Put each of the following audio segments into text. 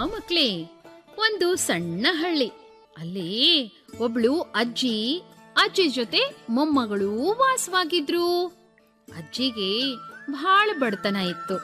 ಮಕ್ಳೇ, ಒಂದು ಸಣ್ಣ ಹಳ್ಳಿ. ಅಲ್ಲಿ ಒಬ್ಳು ಅಜ್ಜಿ ಜೊತೆ ಮೊಮ್ಮಗಳು ವಾಸವಾಗಿದ್ರು. ಅಜ್ಜಿಗೆ ಬಹಳ ಬಡತನ ಇತ್ತು.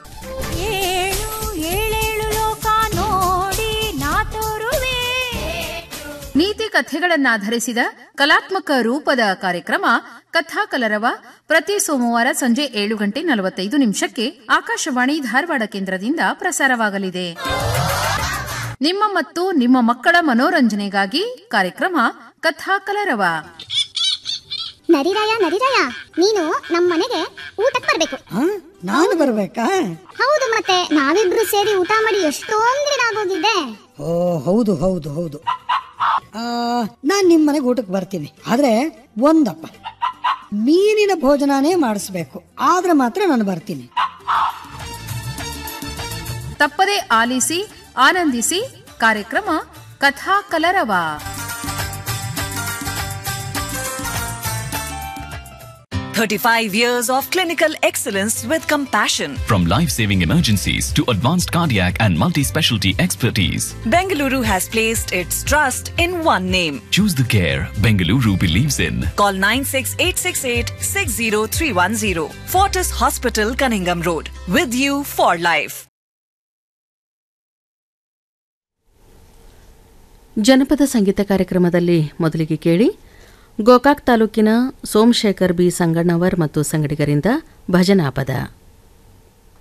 ನೀತಿ ಕಥೆಗಳನ್ನಾಧರಿಸಿದ ಕಲಾತ್ಮಕ ರೂಪದ ಕಾರ್ಯಕ್ರಮ ಕಥಾಕಲರವ ಪ್ರತಿ ಸೋಮವಾರ ಸಂಜೆ 7:45 ಆಕಾಶವಾಣಿ ಧಾರವಾಡ ಕೇಂದ್ರದಿಂದ ಪ್ರಸಾರವಾಗಲಿದೆ. ನಿಮ್ಮ ಮತ್ತು ನಿಮ್ಮ ಮಕ್ಕಳ ಮನೋರಂಜನೆಗಾಗಿ ಕಾರ್ಯಕ್ರಮ ಕಥಾಕಲರವ. ನರಿರಾಯ ನೀನು ನಮ್ಮ ಮನೆಗೆ ಊಟಕ್ಕೆ ಬರ್ಬೇಕು. ನಾನು ಬರ್ಬೇಕಾ? ಹೌದು, ಮತ್ತೆ ನಾವಿಬ್ರು ಸೇರಿ ಊಟ ಮಾಡಿ ಎಷ್ಟೊಂದ್ ದಿನ ಆಗೋಗಿದೆ. ಓ ಹೌದು ಹೌದು ಹೌದು. ನಾನ್ ನಿಮ್ ಮನೆಗೆ ಊಟಕ್ಕೆ ಬರ್ತೀನಿ. ಆದ್ರೆ ಒಂದಪ್ಪ, ಮೀನಿನ ಭೋಜನಾನೇ ಮಾಡಿಸ್ಬೇಕು. ಆದ್ರೆ ಮಾತ್ರ ನಾನು ಬರ್ತೀನಿ. ತಪ್ಪದೇ ಆಲಿಸಿ ಆನಂದಿಸಿ ಕಾರ್ಯಕ್ರಮ ಕಥಾಕಲರವ. "35 years of clinical excellence with compassion." From life-saving emergencies to advanced cardiac and multi-specialty expertise, Bengaluru has placed its trust in one name. choose the care Bengaluru believes in. Call 96-868-60310. Fortis Hospital, Cunningham Road. With you for life. ಜನಪದ ಸಂಗೀತ ಕಾರ್ಯಕ್ರಮದಲ್ಲಿ ಮೊದಲಿಗೆ ಕೇಳಿ, ಗೋಕಾಕ್ ತಾಲೂಕಿನ Somashekar B ಸಂಗಣ್ಣವರ್ ಮತ್ತು ಸಂಗಡಿಗರಿಂದ ಭಜನಾ ಪದ.